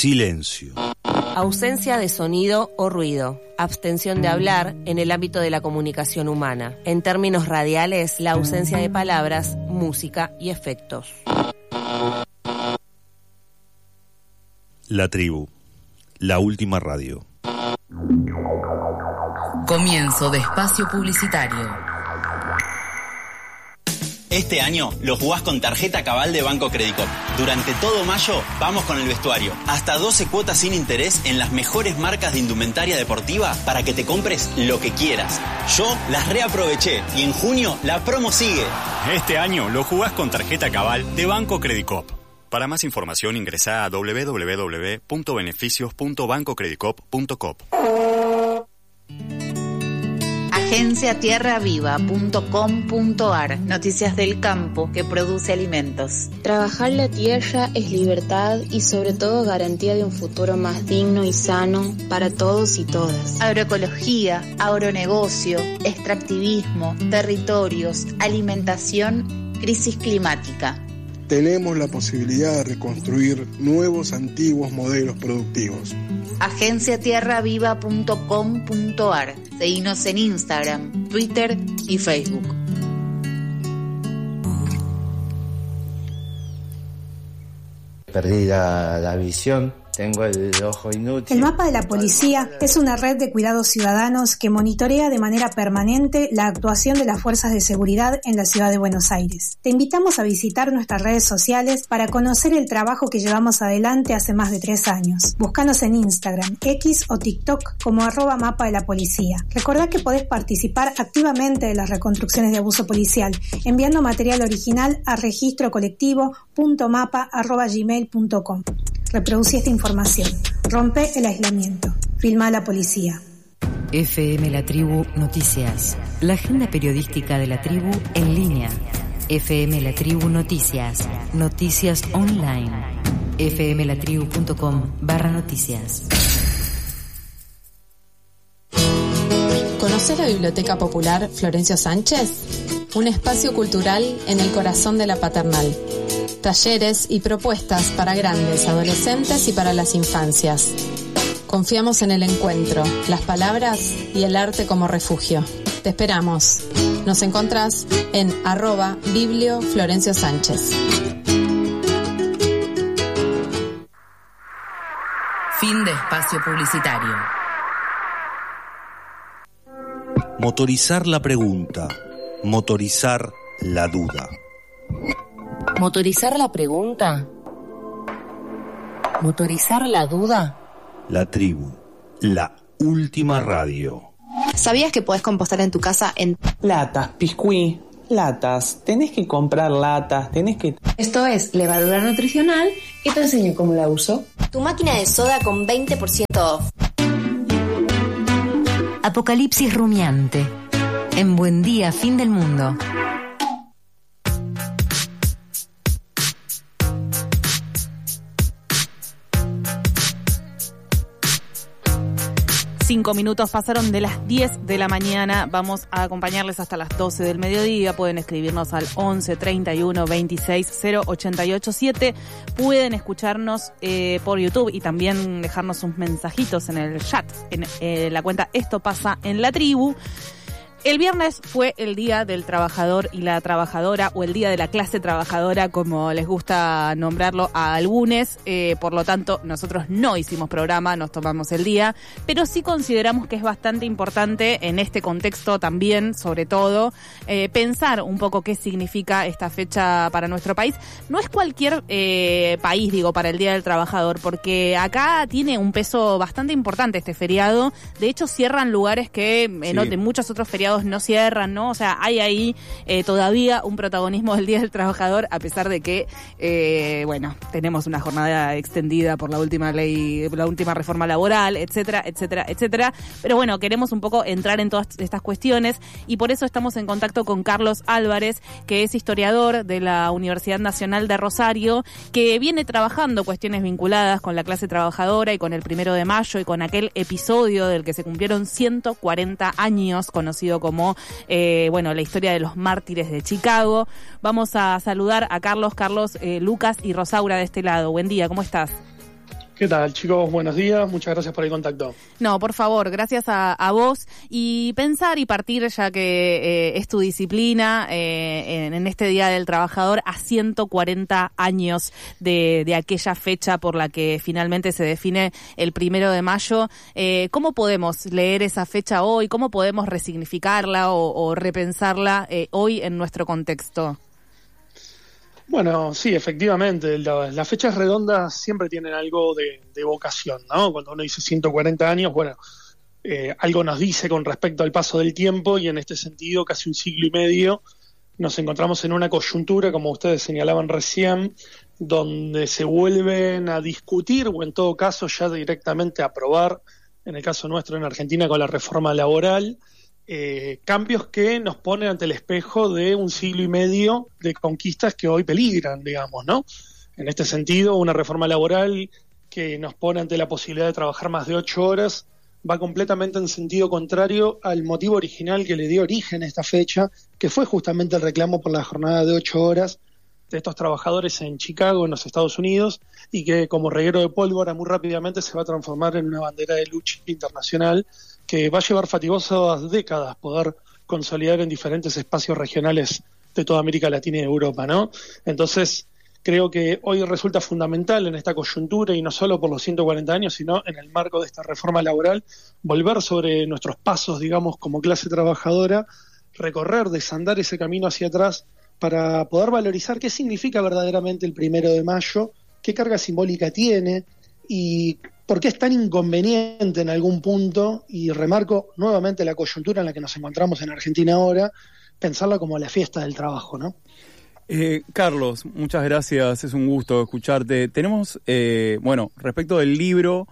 Silencio. Ausencia de sonido o ruido. Abstención de hablar en el ámbito de la comunicación humana. En términos radiales, la ausencia de palabras, música y efectos. La tribu. La última radio. Comienzo de espacio publicitario. Este año lo jugás con tarjeta Cabal de Banco Credicop. Durante todo mayo vamos con el vestuario. Hasta 12 cuotas sin interés en las mejores marcas de indumentaria deportiva para que te compres lo que quieras. Yo las reaproveché y en junio la promo sigue. Este año lo jugás con tarjeta Cabal de Banco Credicop. Para más información ingresá a www.beneficios.bancocredicop.com. Agenciatierraviva.com.ar. Noticias del campo que produce alimentos. Trabajar la tierra es libertad y sobre todo garantía de un futuro más digno y sano para todos y todas. Agroecología, agronegocio, extractivismo, territorios, alimentación, crisis climática. Tenemos la posibilidad de reconstruir nuevos, antiguos modelos productivos. Agenciatierraviva.com.ar. Seguinos en Instagram, Twitter y Facebook. Perdí la visión. Tengo el ojo inútil. El mapa de la policía es una red de cuidados ciudadanos que monitorea de manera permanente la actuación de las fuerzas de seguridad en la ciudad de Buenos Aires. Te invitamos a visitar nuestras redes sociales para conocer el trabajo que llevamos adelante hace más de 3 años. Búscanos en Instagram, X o TikTok como @mapa de la policía. Recordá que podés participar activamente de las reconstrucciones de abuso policial enviando material original a registrocolectivo.mapa@gmail.com. Reproducí esta información. Rompe el aislamiento. Filma a la policía. FM La Tribu Noticias. La agenda periodística de La Tribu en línea. FM La Tribu Noticias. Noticias online. fmlatribu.com/noticias. ¿Conoce la Biblioteca Popular Florencio Sánchez? Un espacio cultural en el corazón de la Paternal. Talleres y propuestas para grandes, adolescentes y para las infancias. Confiamos en el encuentro, las palabras y el arte como refugio. Te esperamos. Nos encontrás en @biblioflorenciosánchez. Fin de espacio publicitario. Motorizar la pregunta. Motorizar la duda. ¿Motorizar la pregunta? ¿Motorizar la duda? La tribu. La última radio. ¿Sabías que podés compostar en tu casa en latas, piscuí, latas? Tenés que comprar latas, tenés que... Esto es levadura nutricional y te enseño cómo la uso. Tu máquina de soda con 20% off. Apocalipsis rumiante. En Buen Día, Fin del Mundo. Cinco minutos pasaron de las 10 de la mañana. Vamos a acompañarles hasta las 12 del mediodía. Pueden escribirnos al 11 31 26 0887. Pueden escucharnos por YouTube y también dejarnos sus mensajitos en el chat, en la cuenta Esto Pasa en la Tribu. El viernes fue el Día del Trabajador y la Trabajadora, o el Día de la Clase Trabajadora, como les gusta nombrarlo a algunos. Por lo tanto, nosotros no hicimos programa, nos tomamos el día, pero sí consideramos que es bastante importante en este contexto también, sobre todo, pensar un poco qué significa esta fecha para nuestro país. No es cualquier país, digo, para el Día del Trabajador, porque acá tiene un peso bastante importante este feriado. De hecho, cierran lugares que de muchos otros feriados no cierran, ¿no? O sea, hay ahí todavía un protagonismo del Día del Trabajador, a pesar de que, tenemos una jornada extendida por la última ley, la última reforma laboral, etcétera, etcétera, etcétera. Pero bueno, queremos un poco entrar en todas estas cuestiones y por eso estamos en contacto con Carlos Álvarez, que es historiador de la Universidad Nacional de Rosario, que viene trabajando cuestiones vinculadas con la clase trabajadora y con el 1 de mayo y con aquel episodio del que se cumplieron 140 años, conocido como, la historia de los mártires de Chicago. Vamos a saludar a Carlos, Lucas y Rosaura de este lado. Buen día, ¿cómo estás? ¿Qué tal, chicos? Buenos días, muchas gracias por el contacto. No, por favor, gracias a vos. Y pensar y partir, ya que es tu disciplina, en este Día del Trabajador, a 140 años de aquella fecha por la que finalmente se define el 1 de mayo. ¿Cómo podemos leer esa fecha hoy? ¿Cómo podemos resignificarla o repensarla hoy en nuestro contexto? Bueno, sí, efectivamente, las fechas redondas siempre tienen algo de vocación, ¿no? Cuando uno dice 140 años, bueno, algo nos dice con respecto al paso del tiempo, y en este sentido, casi un siglo y medio, nos encontramos en una coyuntura, como ustedes señalaban recién, donde se vuelven a discutir, o en todo caso ya directamente a aprobar, en el caso nuestro en Argentina con la reforma laboral, cambios que nos ponen ante el espejo de un siglo y medio de conquistas que hoy peligran, digamos, ¿no? En este sentido, una reforma laboral que nos pone ante la posibilidad de trabajar más de 8 horas va completamente en sentido contrario al motivo original que le dio origen a esta fecha, que fue justamente el reclamo por la jornada de 8 horas de estos trabajadores en Chicago, en los Estados Unidos, y que como reguero de pólvora muy rápidamente se va a transformar en una bandera de lucha internacional que va a llevar fatigosas décadas poder consolidar en diferentes espacios regionales de toda América Latina y Europa, ¿no? Entonces, creo que hoy resulta fundamental en esta coyuntura, y no solo por los 140 años, sino en el marco de esta reforma laboral, volver sobre nuestros pasos, digamos, como clase trabajadora, recorrer, desandar ese camino hacia atrás para poder valorizar qué significa verdaderamente el 1 de mayo, qué carga simbólica tiene y por qué es tan inconveniente en algún punto, y remarco nuevamente la coyuntura en la que nos encontramos en Argentina ahora, pensarla como la fiesta del trabajo, ¿no? Carlos, muchas gracias, es un gusto escucharte. Tenemos, respecto del libro,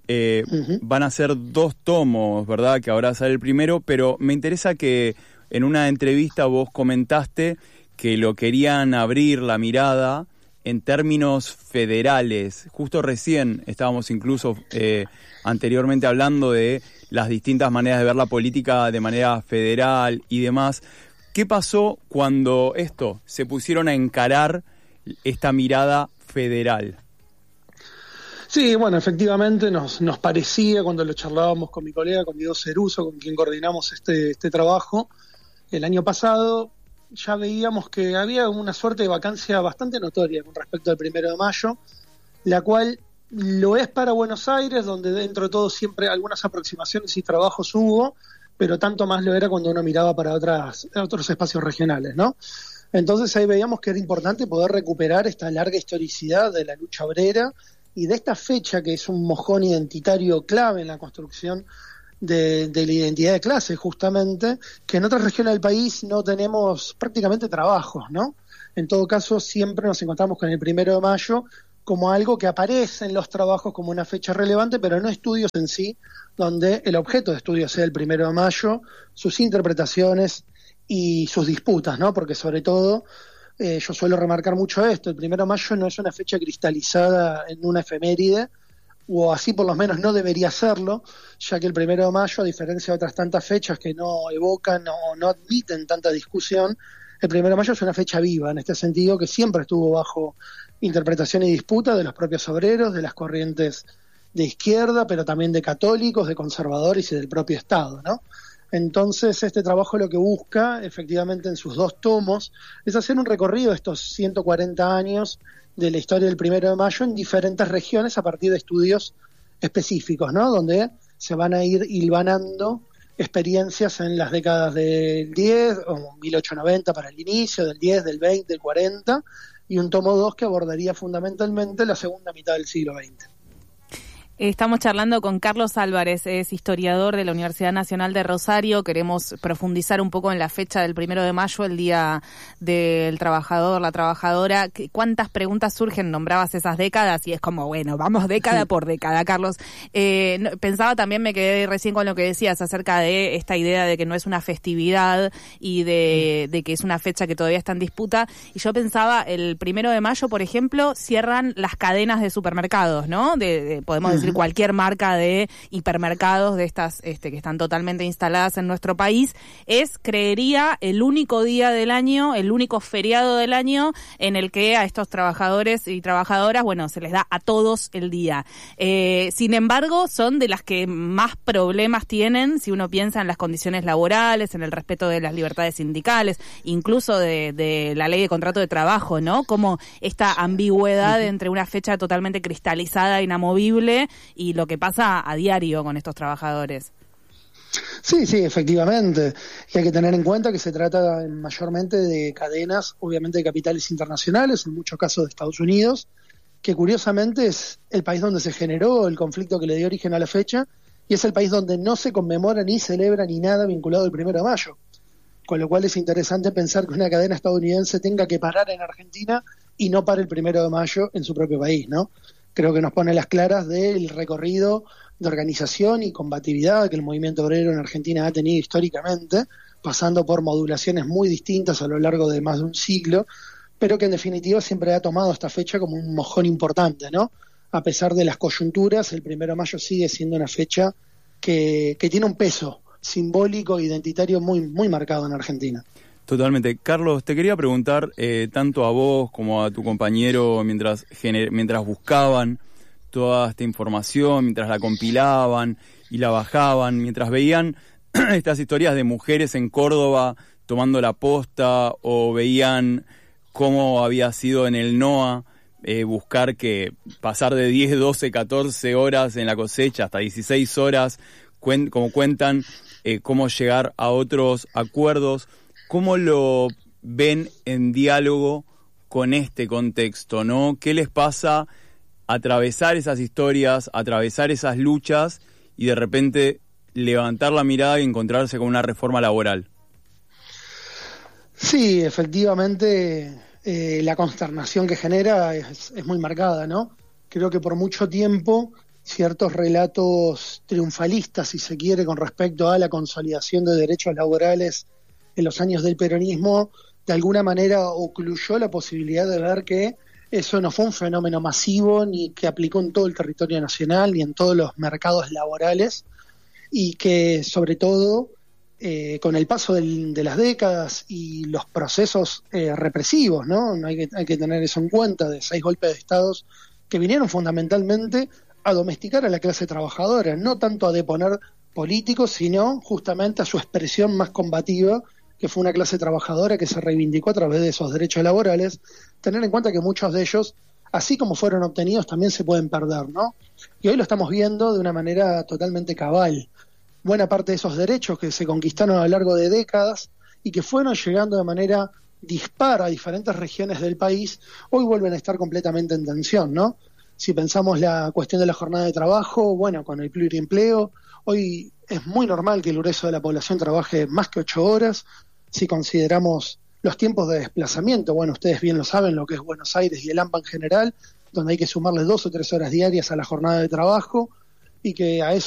van a ser 2 tomos, ¿verdad? Que ahora sale el primero, pero me interesa que en una entrevista vos comentaste que lo querían abrir la mirada en términos federales. Justo recién estábamos incluso anteriormente hablando de las distintas maneras de ver la política de manera federal y demás. ¿Qué pasó cuando se pusieron a encarar esta mirada federal? Sí, bueno, efectivamente nos parecía, cuando lo charlábamos con mi colega, con Diego Ceruso, con quien coordinamos este trabajo, el año pasado, ya veíamos que había una suerte de vacancia bastante notoria con respecto al 1 de mayo, la cual lo es para Buenos Aires, donde dentro de todo siempre algunas aproximaciones y trabajos hubo, pero tanto más lo era cuando uno miraba para otros espacios regionales, ¿no? Entonces ahí veíamos que era importante poder recuperar esta larga historicidad de la lucha obrera y de esta fecha que es un mojón identitario clave en la construcción de la identidad de clase, justamente, que en otras regiones del país no tenemos prácticamente trabajos, ¿no? En todo caso, siempre nos encontramos con el 1 de mayo como algo que aparece en los trabajos como una fecha relevante, pero no estudios en sí, donde el objeto de estudio sea el 1 de mayo, sus interpretaciones y sus disputas, ¿no? Porque sobre todo, yo suelo remarcar mucho esto, el 1 de mayo no es una fecha cristalizada en una efeméride, o así por lo menos no debería serlo, ya que el 1 de mayo, a diferencia de otras tantas fechas que no evocan o no admiten tanta discusión, el 1 de mayo es una fecha viva, en este sentido que siempre estuvo bajo interpretación y disputa de los propios obreros, de las corrientes de izquierda, pero también de católicos, de conservadores y del propio Estado, ¿no? Entonces este trabajo lo que busca, efectivamente en sus 2 tomos, es hacer un recorrido de estos 140 años de la historia del 1 de mayo en diferentes regiones a partir de estudios específicos, ¿no? Donde se van a ir hilvanando experiencias en las décadas del 10, o 1890 para el inicio, del 10, del 20, del 40, y un tomo 2 que abordaría fundamentalmente la segunda mitad del siglo XX. Estamos charlando con Carlos Álvarez, es historiador de la Universidad Nacional de Rosario. Queremos profundizar un poco en la fecha del 1 de mayo, el Día del Trabajador, la Trabajadora. ¿Cuántas preguntas surgen? Nombrabas esas décadas y es como, bueno, vamos década por década, Carlos. Pensaba también, me quedé recién con lo que decías acerca de esta idea de que no es una festividad y de que es una fecha que todavía está en disputa. Y yo pensaba, el 1 de mayo, por ejemplo, cierran las cadenas de supermercados, ¿no? Podemos decir Nutri, cualquier marca de hipermercados de estas que están totalmente instaladas en nuestro país, es, creería, el único día del año, el único feriado del año en el que a estos trabajadores y trabajadoras, bueno, se les da a todos el día. Sin embargo, son de las que más problemas tienen si uno piensa en las condiciones laborales, en el respeto de las libertades sindicales, incluso de la ley de contrato de trabajo, ¿no? Como esta ambigüedad entre una fecha totalmente cristalizada, inamovible, y lo que pasa a diario con estos trabajadores. Sí, efectivamente. Y hay que tener en cuenta que se trata mayormente de cadenas, obviamente de capitales internacionales, en muchos casos de Estados Unidos, que curiosamente es el país donde se generó el conflicto que le dio origen a la fecha, y es el país donde no se conmemora ni celebra ni nada vinculado al 1 de mayo. Con lo cual es interesante pensar que una cadena estadounidense tenga que parar en Argentina y no para el 1 de mayo en su propio país, ¿no? Creo que nos pone las claras del recorrido de organización y combatividad que el movimiento obrero en Argentina ha tenido históricamente, pasando por modulaciones muy distintas a lo largo de más de un siglo, pero que en definitiva siempre ha tomado esta fecha como un mojón importante, ¿no? A pesar de las coyunturas, el 1 de mayo sigue siendo una fecha que tiene un peso simbólico e identitario muy, muy marcado en Argentina. Totalmente. Carlos, te quería preguntar, tanto a vos como a tu compañero, mientras buscaban toda esta información, mientras la compilaban y la bajaban, mientras veían estas historias de mujeres en Córdoba tomando la posta, o veían cómo había sido en el NOA buscar que pasar de 10, 12, 14 horas en la cosecha hasta 16 horas, como cuentan, cómo llegar a otros acuerdos. ¿Cómo lo ven en diálogo con este contexto, ¿no? ¿Qué les pasa atravesar esas historias, atravesar esas luchas y de repente levantar la mirada y encontrarse con una reforma laboral? Sí, efectivamente, la consternación que genera es muy marcada, ¿no? Creo que por mucho tiempo ciertos relatos triunfalistas, si se quiere, con respecto a la consolidación de derechos laborales en los años del peronismo, de alguna manera ocluyó la posibilidad de ver que eso no fue un fenómeno masivo, ni que aplicó en todo el territorio nacional, ni en todos los mercados laborales, y que sobre todo con el paso de las décadas y los procesos represivos, ¿no? Hay que tener eso en cuenta, de 6 golpes de estados que vinieron fundamentalmente a domesticar a la clase trabajadora, no tanto a deponer políticos, sino justamente a su expresión más combativa, que fue una clase trabajadora que se reivindicó a través de esos derechos laborales. Tener en cuenta que muchos de ellos, así como fueron obtenidos, también se pueden perder, ¿no? Y hoy lo estamos viendo de una manera totalmente cabal. Buena parte de esos derechos que se conquistaron a lo largo de décadas y que fueron llegando de manera dispar a diferentes regiones del país, hoy vuelven a estar completamente en tensión, ¿no? Si pensamos la cuestión de la jornada de trabajo, bueno, con el pluriempleo, hoy es muy normal que el grueso de la población trabaje más que 8 horas. Si consideramos los tiempos de desplazamiento, bueno, ustedes bien lo saben, lo que es Buenos Aires y el AMBA en general, donde hay que sumarle 2 o 3 horas diarias a la jornada de trabajo, y que a eso